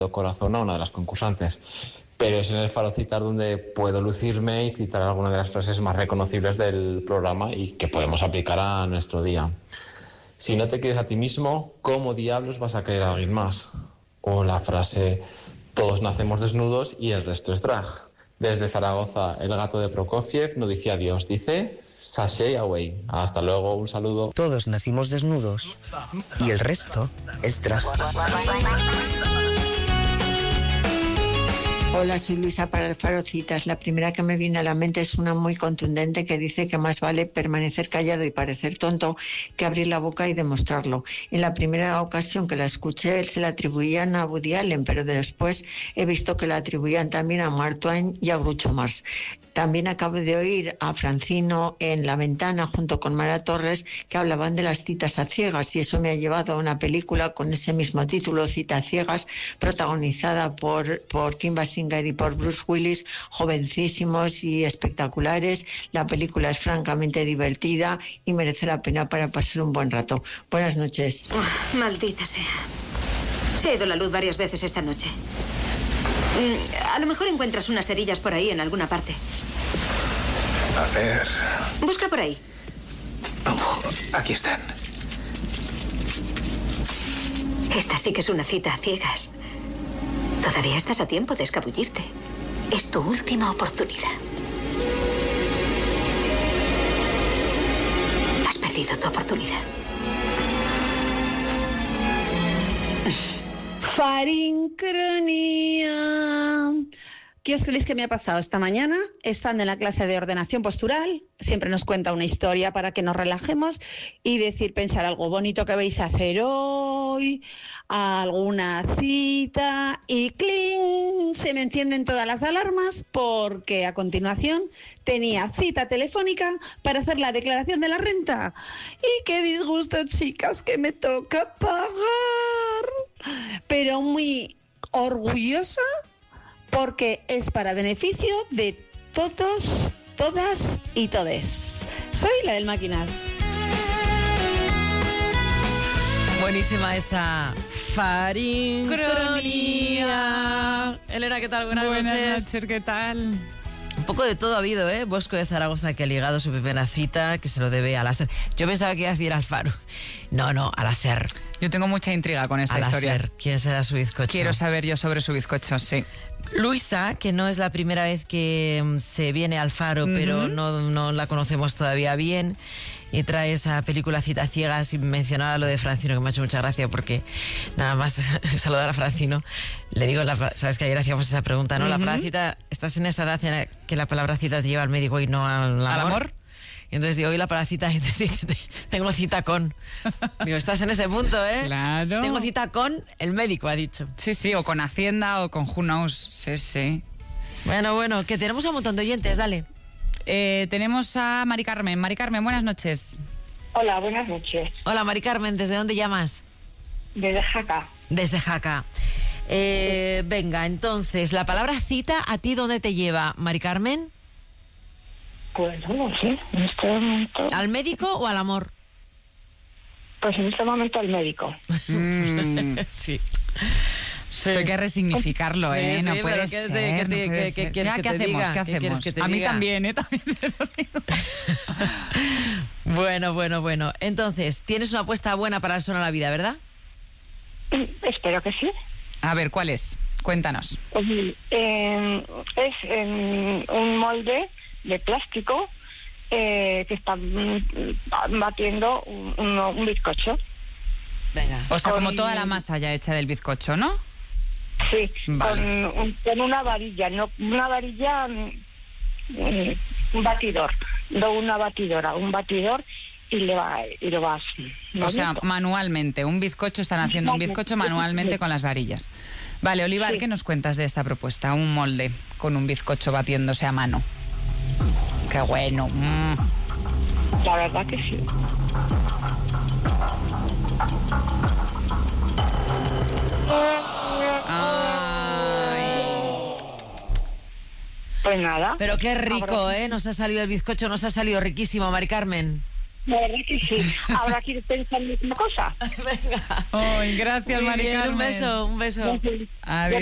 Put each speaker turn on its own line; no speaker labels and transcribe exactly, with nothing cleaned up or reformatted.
corazón a una de las concursantes. Pero es en el Faro Citar donde puedo lucirme y citar algunas de las frases más reconocibles del programa y que podemos aplicar a nuestro día. Si no te quieres a ti mismo, ¿cómo diablos vas a querer a alguien más? O la frase, todos nacemos desnudos y el resto es drag. Desde Zaragoza, el gato de Prokofiev no dice adiós, dice sashay away. Hasta luego, un saludo.
Todos nacimos desnudos y el resto es drag.
Hola, soy Luisa para el Faro Citas. La primera que me viene a la mente es una muy contundente que dice que más vale permanecer callado y parecer tonto que abrir la boca y demostrarlo. En la primera ocasión que la escuché se la atribuían a Woody Allen, pero después he visto que la atribuían también a Mark Twain y a Groucho Marx. También acabo de oír a Francino en La Ventana junto con Mara Torres que hablaban de las citas a ciegas y eso me ha llevado a una película con ese mismo título, Cita a ciegas, protagonizada por, por Kim Basinger y por Bruce Willis, jovencísimos y espectaculares. La película es francamente divertida y merece la pena para pasar un buen rato. Buenas noches.
Oh, maldita sea. Se ha ido la luz varias veces esta noche. A lo mejor encuentras unas cerillas por ahí en alguna parte.
A ver...
Busca por ahí.
Oh, aquí están.
Esta sí que es una cita a ciegas. Todavía estás a tiempo de escabullirte. Es tu última oportunidad. Has perdido tu oportunidad.
Farincronía. ¿Qué os creéis que me ha pasado esta mañana? Estando en la clase de ordenación postural, siempre nos cuenta una historia para que nos relajemos y decir, pensar algo bonito que vais a hacer hoy, alguna cita y ¡cling! Se me encienden todas las alarmas porque a continuación tenía cita telefónica para hacer la declaración de la renta. Y qué disgusto, chicas, que me toca pagar. Pero muy orgullosa porque es para beneficio de todos, todas y todes. Soy la del Máquinas.
Buenísima esa farincronía. Elena, ¿qué tal? Buenas,
Buenas
noches.
noches, ¿qué tal?
Un poco de todo ha habido, ¿eh? Bosco de Zaragoza que ha ligado su primera cita, que se lo debe a la SER. Yo pensaba que iba a decir al Faro. No, no, a la SER.
Yo tengo mucha intriga con esta
a la
historia.
SER. ¿Quién será su bizcocho?
Quiero saber yo sobre su bizcocho, sí.
Luisa, que no es la primera vez que um, se viene al Faro, uh-huh. pero no, no la conocemos todavía bien, y trae esa película Cita Ciegas, y mencionaba lo de Francino, que me ha hecho mucha gracia, porque nada más saludar a Francino, le digo, la, sabes que ayer hacíamos esa pregunta, ¿no? Uh-huh. La palabra cita, estás en esa edad en la que la palabra cita te lleva al médico y no al amor. ¿Al amor? Y entonces digo, hoy la palabra cita, y entonces dice, tengo cita con. Digo, estás en ese punto, ¿eh?
Claro.
Tengo cita con el médico, ha dicho.
Sí, sí, o con Hacienda o con Who Knows. Sí, sí.
Bueno, bueno, que tenemos un montón de oyentes, dale.
Eh, tenemos a Mari Carmen. Mari Carmen, buenas noches.
Hola, buenas noches.
Hola, Mari Carmen, ¿desde dónde llamas?
Desde Jaca.
Desde Jaca. Eh, sí. Venga, entonces, la palabra cita, ¿a ti dónde te lleva, Mari Carmen?
Pues no lo sé, en este momento...
¿Al médico o al amor?
Pues en este momento al médico.
Mm.
Sí.
Sí. Esto hay que resignificarlo, ¿eh?
Sí,
no
sí,
puede
ser.
ser.
¿Qué,
no
qué,
puede
qué,
ser.
¿qué,
Ya,
qué
¿qué hacemos?
diga?
¿Qué hacemos?
¿Qué
A mí
diga?
también, ¿eh? También te lo digo.
Bueno, bueno, bueno. Entonces, tienes una apuesta buena para el Son a la Vida, ¿verdad?
Espero que sí.
A ver, ¿cuál es? Cuéntanos.
Pues, eh, es eh, un molde de plástico eh, que está batiendo un, un, un bizcocho.
Venga.
O sea,
con,
como toda la masa ya hecha del bizcocho, ¿no?
Sí,
vale.
con, un, con una varilla, no una varilla, un, un batidor, no una batidora, un batidor y le va y lo vas.
O sea, manualmente, un bizcocho, están haciendo un bizcocho manualmente con las varillas. Vale, Olivar, sí. ¿Qué nos cuentas de esta propuesta? Un molde con un bizcocho batiéndose a mano. Qué bueno. Mm.
La verdad que sí.
Ay.
Pues nada.
Pero qué rico, ¿eh? Nos ha salido el bizcocho, nos ha salido riquísimo, Mari Carmen.
La verdad que sí. Ahora quiero pensar en una cosa.
Venga.
Ay, gracias,
Muy
Mari
bien,
Carmen.
un beso, un beso.
Gracias.
Adiós.